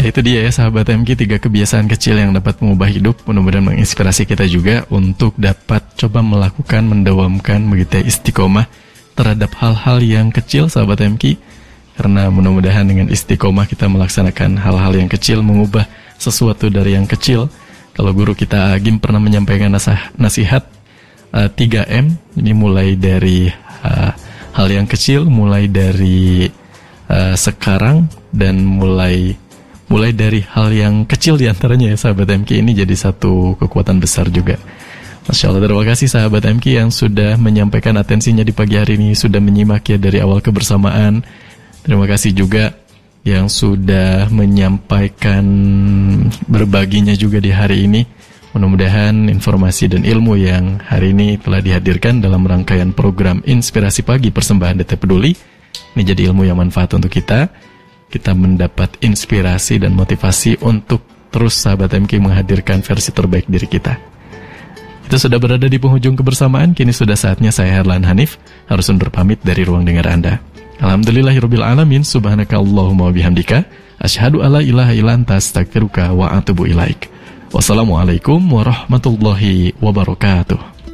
itu dia ya sahabat MK, 3 kebiasaan kecil yang dapat mengubah hidup. Mudah-mudahan menginspirasi kita juga untuk dapat coba melakukan, mendawamkan begitu ya, istiqomah terhadap hal-hal yang kecil sahabat MK. Karena mudah-mudahan dengan istiqomah kita melaksanakan hal-hal yang kecil, mengubah sesuatu dari yang kecil. Kalau guru kita Agim pernah menyampaikan nasihat 3M, ini mulai dari hal yang kecil, mulai dari sekarang, dan mulai dari hal yang kecil diantaranya ya sahabat MK. Ini jadi satu kekuatan besar juga. Masya Allah, terima kasih sahabat MK yang sudah menyampaikan atensinya di pagi hari ini, sudah menyimak ya dari awal kebersamaan. Terima kasih juga yang sudah menyampaikan berbaginya juga di hari ini. Mudah-mudahan informasi dan ilmu yang hari ini telah dihadirkan dalam rangkaian program Inspirasi Pagi Persembahan DT Peduli ini jadi ilmu yang manfaat untuk kita. Kita mendapat inspirasi dan motivasi untuk terus sahabat MK menghadirkan versi terbaik diri kita. Kita sudah berada di penghujung kebersamaan. Kini sudah saatnya saya Herlan Hanif harus undur pamit dari ruang dengar Anda. Alhamdulillahirabbil alamin, subhanaka Allahumma wa bihamdika, asyhadu alla ilaha illa anta, astaghfiruka wa atubu ilaik. Wassalamualaikum warahmatullahi wabarakatuh.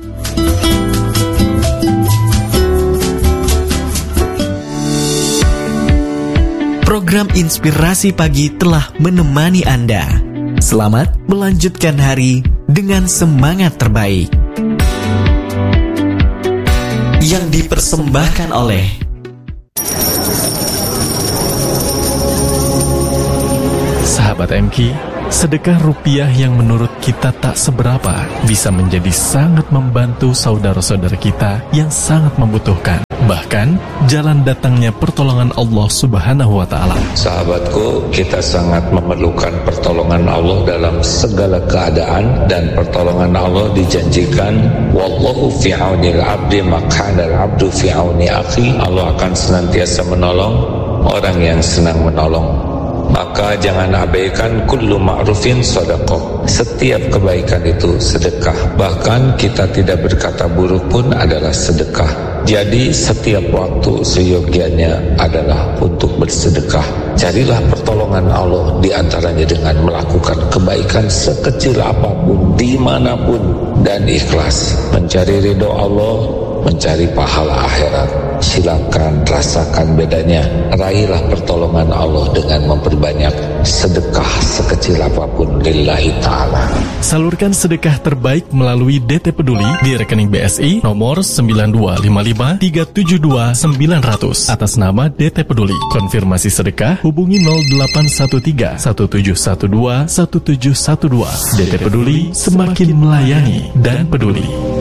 Program Inspirasi Pagi telah menemani Anda. Selamat melanjutkan hari dengan semangat terbaik. Yang dipersembahkan oleh sahabat MK, sedekah rupiah yang menurut kita tak seberapa bisa menjadi sangat membantu saudara-saudara kita yang sangat membutuhkan. Bahkan jalan datangnya pertolongan Allah Subhanahu wa Ta'ala. Sahabatku, kita sangat memerlukan pertolongan Allah dalam segala keadaan, dan pertolongan Allah dijanjikan, wallahu fi aunil abdi makana al-abdu fi auni akhi. Allah akan senantiasa menolong orang yang senang menolong. Maka jangan abaikan kullu ma'rufin sedekah. Setiap kebaikan itu sedekah. Bahkan kita tidak berkata buruk pun adalah sedekah. Jadi setiap waktu seyogianya adalah untuk bersedekah. Carilah pertolongan Allah di antaranya dengan melakukan kebaikan sekecil apapun, dimanapun, dan ikhlas. Mencari ridho Allah, mencari pahala akhirat. Silakan rasakan bedanya. Raihlah pertolongan Allah dengan memperbanyak sedekah sekecil apapun lillahi ta'ala. Salurkan sedekah terbaik melalui DT Peduli di rekening BSI nomor 9255372900 atas nama DT Peduli. Konfirmasi sedekah hubungi 0813 1712 1712. DT Peduli, semakin melayani dan peduli.